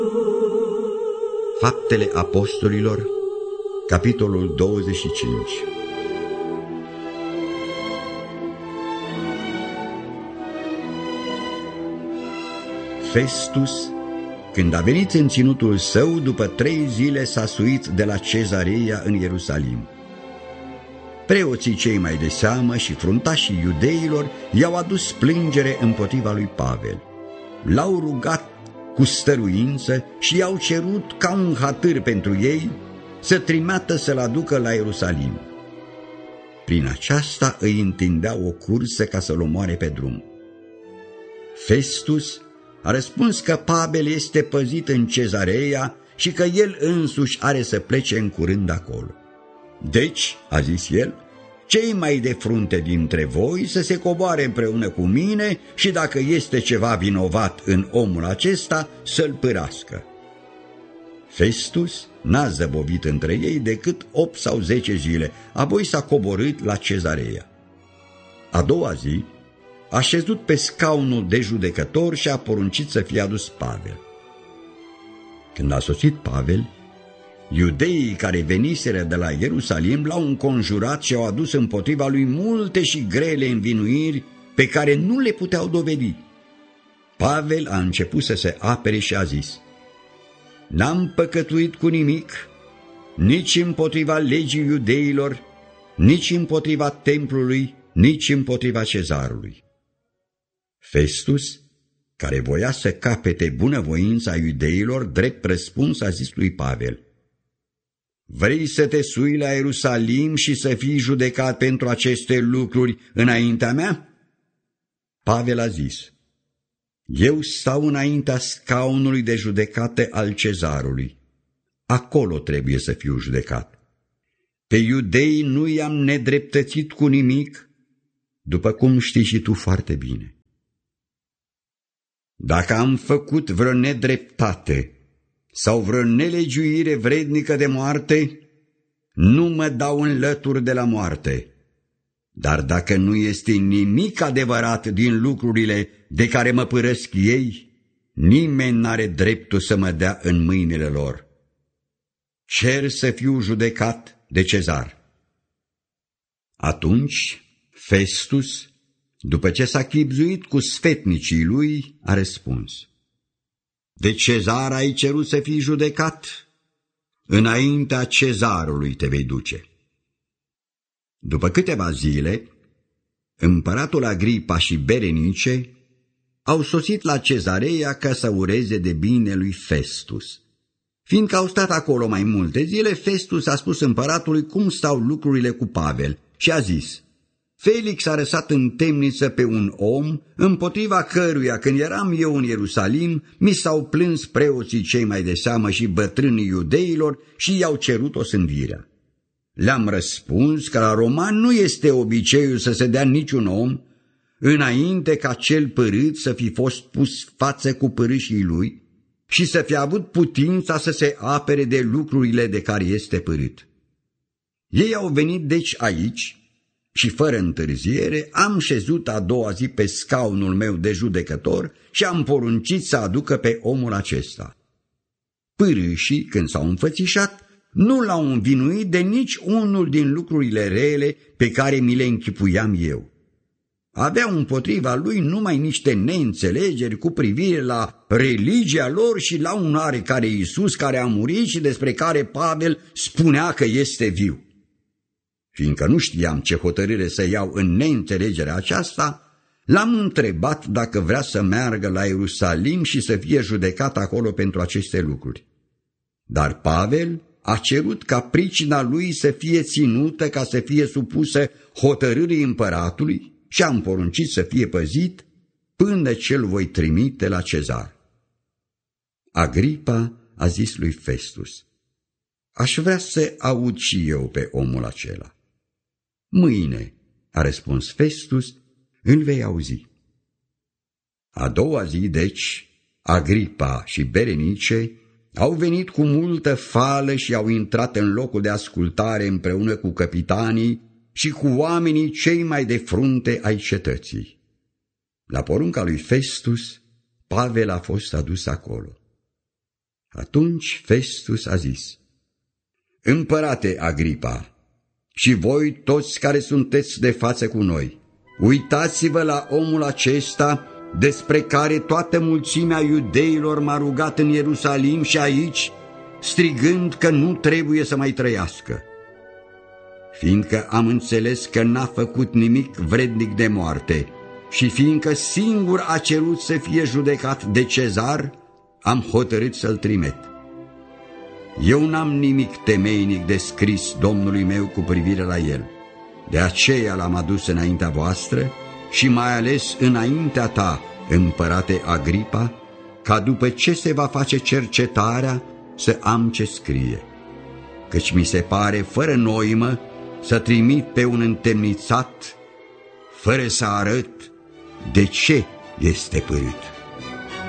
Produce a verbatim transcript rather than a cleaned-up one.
Faptele Apostolilor, capitolul douăzeci și cinci. Festus, când a venit în ținutul său, după trei zile s-a suit de la Cezarea în Ierusalim. Preoții cei mai de seamă și fruntașii iudeilor i-au adus plângere împotriva lui Pavel. L-au rugat cu stăruință și i-au cerut ca un hatâr pentru ei să trimeată să-l aducă la Ierusalim. Prin aceasta îi întindeau o cursă ca să-l omoare pe drum. Festus a răspuns că Pavel este păzit în Cezarea și că el însuși are să plece în curând acolo. Deci, a zis el, cei mai de frunte dintre voi să se coboare împreună cu mine și dacă este ceva vinovat în omul acesta, să-l pârască. Festus n-a zăbovit între ei decât opt sau zece zile, apoi s-a coborât la Cezarea. A doua zi a șezut pe scaunul de judecător și a poruncit să fie adus Pavel. Când a sosit Pavel, iudeii care veniseră de la Ierusalim l-au înconjurat și au adus împotriva lui multe și grele învinuiri pe care nu le puteau dovedi. Pavel a început să se apere și a zis: N-am păcătuit cu nimic, nici împotriva legii iudeilor, nici împotriva templului, nici împotriva cezarului. Festus, care voia să capete bunăvoința iudeilor, drept răspuns a zis lui Pavel: Vrei să te sui la Ierusalim și să fii judecat pentru aceste lucruri înaintea mea? Pavel a zis: Eu stau înaintea scaunului de judecată al cezarului. Acolo trebuie să fiu judecat. Pe iudei nu i-am nedreptățit cu nimic, după cum știi și tu foarte bine. Dacă am făcut vreo nedreptate sau vreo nelegiuire vrednică de moarte, nu mă dau în lături de la moarte. Dar dacă nu este nimic adevărat din lucrurile de care mă părăsc ei, nimeni n-are dreptul să mă dea în mâinile lor. Cer să fiu judecat de cezar. Atunci Festus, după ce s-a chibzuit cu sfetnicii lui, a răspuns: De cezar ai cerut să fii judecat? Înaintea cezarului te vei duce. După câteva zile, împăratul Agripa și Berenice au sosit la Cezarea ca să ureze de bine lui Festus. Fiindcă au stat acolo mai multe zile, Festus a spus împăratului cum stau lucrurile cu Pavel și a zis: Felix a lăsat în temniță pe un om, împotriva căruia, când eram eu în Ierusalim, mi s-au plâns preoții cei mai de seamă și bătrânii iudeilor și i-au cerut osândirea. Le-am răspuns că la roman nu este obiceiul să se dea niciun om, înainte ca cel părât să fi fost pus față cu părâșii lui și să fi avut putința să se apere de lucrurile de care este părât. Ei au venit deci aici și, fără întârziere, am șezut a doua zi pe scaunul meu de judecător și am poruncit să aducă pe omul acesta. Părâșii, când s-au înfățișat, nu l-au învinuit de nici unul din lucrurile rele pe care mi le închipuiam eu. Aveau împotriva lui numai niște neînțelegeri cu privire la religia lor și la un oarecare Iisus care a murit și despre care Pavel spunea că este viu. Fiindcă nu știam ce hotărâre să iau în neînțelegerea aceasta, l-am întrebat dacă vrea să meargă la Ierusalim și să fie judecat acolo pentru aceste lucruri. Dar Pavel a cerut ca pricina lui să fie ținută ca să fie supusă hotărârii împăratului și am poruncit să fie păzit până ce îl voi trimite la cezar. Agripa a zis lui Festus: Aș vrea să aud și eu pe omul acela. Mâine, a răspuns Festus, îl vei auzi. A doua zi, deci, Agripa și Berenice au venit cu multă fală și au intrat în locul de ascultare împreună cu capitanii și cu oamenii cei mai de frunte ai cetății. La porunca lui Festus, Pavel a fost adus acolo. Atunci Festus a zis: Împărate Agripa, și voi toți care sunteți de față cu noi, uitați-vă la omul acesta despre care toată mulțimea iudeilor m-a rugat în Ierusalim și aici, strigând că nu trebuie să mai trăiască. Fiindcă am înțeles că n-a făcut nimic vrednic de moarte și fiindcă singur a cerut să fie judecat de Cezar, am hotărât să-l trimit. Eu n-am nimic temeinic de scris Domnului meu cu privire la el. De aceea l-am adus înaintea voastră și mai ales înaintea ta, împărate Agripa, ca după ce se va face cercetarea să am ce scrie. Căci mi se pare fără noimă să trimit pe un întemnițat fără să arăt de ce este părât.